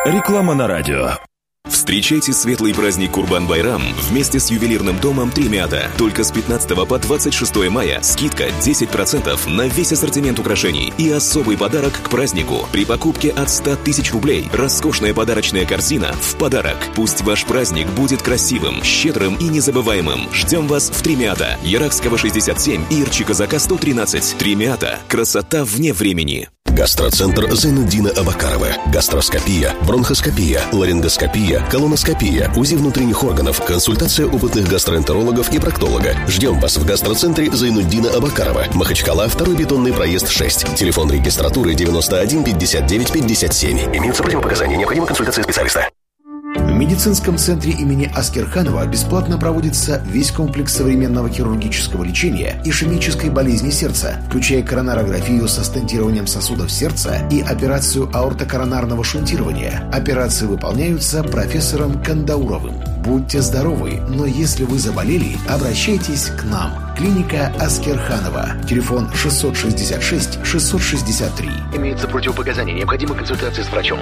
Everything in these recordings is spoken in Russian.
Реклама на радио. Встречайте светлый праздник Курбан-Байрам вместе с ювелирным домом Тремята. Только с 15 по 26 мая скидка 10% на весь ассортимент украшений и особый подарок к празднику. При покупке от 100 тысяч рублей роскошная подарочная корзина в подарок. Пусть ваш праздник будет красивым, щедрым и незабываемым. Ждем вас в Тремята. Яракского 67 и Ирчи-Казака 113. Тремята. Красота вне времени. Гастроцентр Зайнуддина Абакарова. Гастроскопия, бронхоскопия, ларингоскопия, колоноскопия, УЗИ внутренних органов, консультация опытных гастроэнтерологов и проктолога. Ждем вас в гастроцентре Зайнуддина Абакарова. Махачкала, 2-й бетонный проезд 6. Телефон регистратуры 91 59 57. Имеются противопоказания. Необходима консультация специалиста. В медицинском центре имени Аскерханова бесплатно проводится весь комплекс современного хирургического лечения ишемической болезни сердца, включая коронарографию со стентированием сосудов сердца и операцию аортокоронарного шунтирования. Операции выполняются профессором Кандауровым. Будьте здоровы, но если вы заболели, обращайтесь к нам. Клиника Аскерханова. Телефон 666 663. Имеются противопоказания. Необходима консультация с врачом.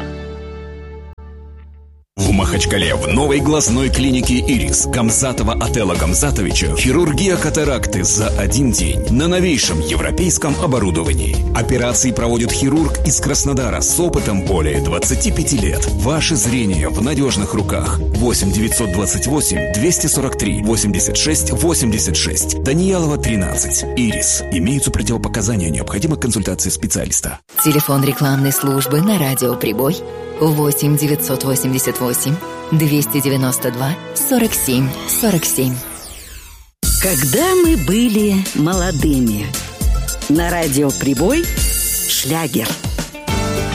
В Махачкале в новой глазной клинике «Ирис» Гамзатова Отелла Гамзатовича хирургия катаракты за один день на новейшем европейском оборудовании. Операции проводит хирург из Краснодара с опытом более 25 лет. Ваше зрение в надежных руках. 8 928 243 86 86. Даниялова, 13. «Ирис». Имеются противопоказания. Необходима консультация специалиста. Телефон рекламной службы на радио «Прибой» 8 988 292 47 47. Когда мы были молодыми. На радио «Прибой» шлягер.